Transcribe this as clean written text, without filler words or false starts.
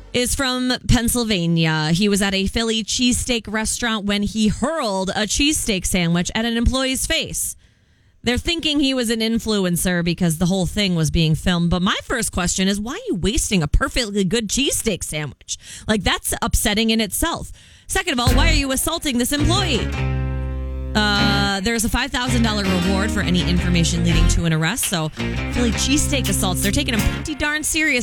is from Pennsylvania. He was at a Philly cheesesteak restaurant when he hurled a cheesesteak sandwich at an employee's face. They're thinking he was an influencer because the whole thing was being filmed. But my first question is, why are you wasting a perfectly good cheesesteak sandwich? Like, that's upsetting in itself. Second of all, why are you assaulting this employee? There's a $5,000 reward for any information leading to an arrest. So Philly cheesesteak assaults, they're taking them pretty darn serious.